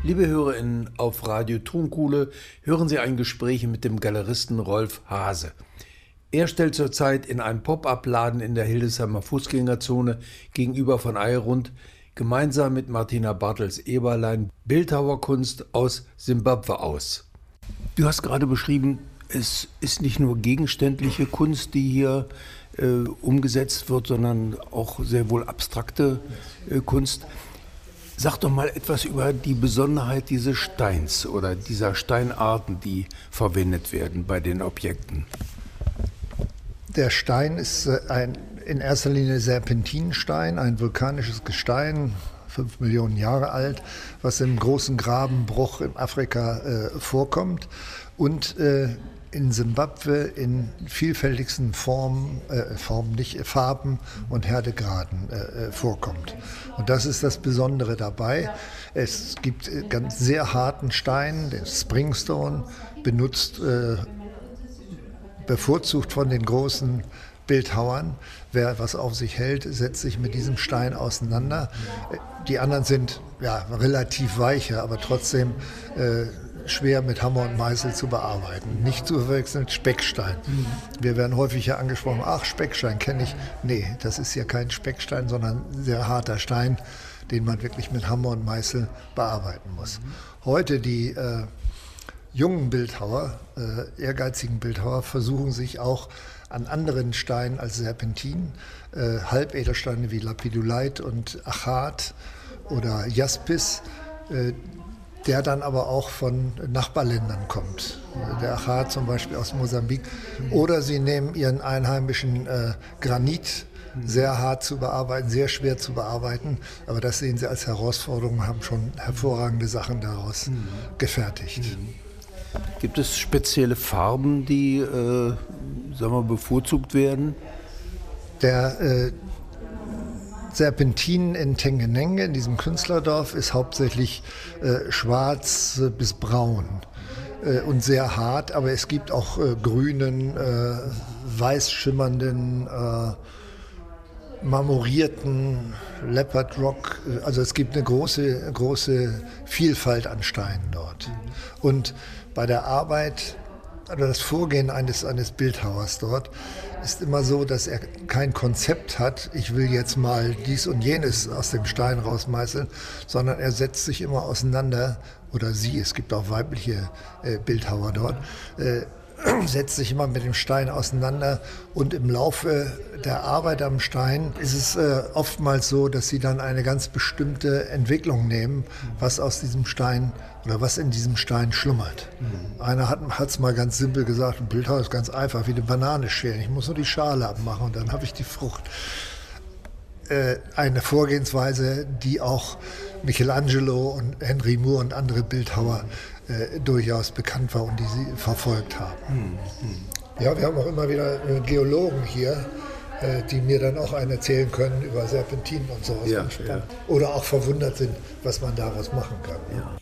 Liebe HörerInnen auf Radio Tonkuhle, hören Sie ein Gespräch mit dem Galeristen Rolf Haase. Er stellt zurzeit in einem Pop-up-Laden in der Hildesheimer Fußgängerzone gegenüber von Eyrund gemeinsam mit Martina Bartels-Eberlein Bildhauerkunst aus Simbabwe aus. Du hast gerade beschrieben, es ist nicht nur gegenständliche Kunst, die hier umgesetzt wird, sondern auch sehr wohl abstrakte Kunst. Sag doch mal etwas über die Besonderheit dieses Steins oder dieser Steinarten, die verwendet werden bei den Objekten. Der Stein ist in erster Linie Serpentinstein, ein vulkanisches Gestein, 5 Millionen Jahre alt, was im großen Grabenbruch in Afrika vorkommt und in Simbabwe in vielfältigsten Farben und Härtegraden vorkommt. Und das ist das Besondere dabei. Es gibt ganz sehr harten Stein, den Springstone, benutzt bevorzugt von den großen Bildhauern. Wer was auf sich hält, setzt sich mit diesem Stein auseinander. Die anderen sind ja relativ weicher, aber trotzdem schwer mit Hammer und Meißel zu bearbeiten. Nicht zu verwechseln mit Speckstein. Wir werden häufig ja angesprochen, ach, Speckstein kenne ich. Nee, das ist ja kein Speckstein, sondern ein sehr harter Stein, den man wirklich mit Hammer und Meißel bearbeiten muss. Heute die jungen Bildhauer, ehrgeizigen Bildhauer, versuchen sich auch an anderen Steinen als Serpentin, Halbedelsteine wie Lapidolite und Achat oder Jaspis, der dann aber auch von Nachbarländern kommt. Der Achat zum Beispiel aus Mosambik. Oder sie nehmen ihren einheimischen Granit, sehr hart zu bearbeiten, sehr schwer zu bearbeiten. Aber das sehen sie als Herausforderung, haben schon hervorragende Sachen daraus gefertigt. Gibt es spezielle Farben, die bevorzugt werden? Der Serpentin in Tengenenge, in diesem Künstlerdorf, ist hauptsächlich schwarz bis braun und sehr hart, aber es gibt auch grünen, weiß schimmernden, marmorierten, Leopard Rock, also es gibt eine große Vielfalt an Steinen dort. Und bei der Arbeit oder das Vorgehen eines Bildhauers dort ist immer so, dass er kein Konzept hat, ich will jetzt mal dies und jenes aus dem Stein rausmeißeln, sondern er setzt sich immer auseinander, oder sie, es gibt auch weibliche Bildhauer dort, setzt sich immer mit dem Stein auseinander und im Laufe der Arbeit am Stein ist es oftmals so, dass sie dann eine ganz bestimmte Entwicklung nehmen, was aus diesem Stein oder was in diesem Stein schlummert. Einer hat es mal ganz simpel gesagt, ein Bildhauer ist ganz einfach, wie eine Banane schälen. Ich muss nur die Schale abmachen und dann habe ich die Frucht. Eine Vorgehensweise, die auch Michelangelo und Henry Moore und andere Bildhauer durchaus bekannt war und die sie verfolgt haben. Ja, wir haben auch immer wieder Geologen hier, die mir dann auch einen erzählen können über Serpentin und sowas. Ja. Oder auch verwundert sind, was man daraus machen kann. Ja.